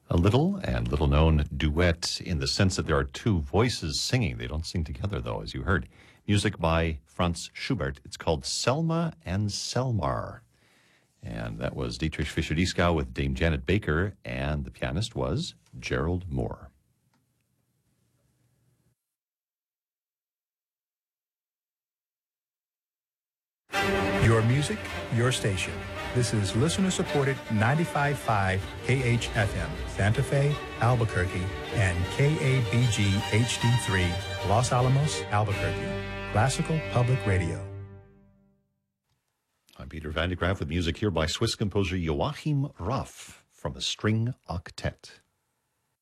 A little and little known duet in the sense that there are two voices singing. They don't sing together, though, as you heard. Music by Franz Schubert. It's called Selma and Selmar. And that was Dietrich Fischer-Dieskau with Dame Janet Baker, and the pianist was Gerald Moore. Your music, your station. This is listener-supported 95.5 KHFM, Santa Fe, Albuquerque, and KABG HD3, Los Alamos, Albuquerque. Classical Public Radio. I'm Peter Van de Graaf with music here by Swiss composer Joachim Raff from a string octet.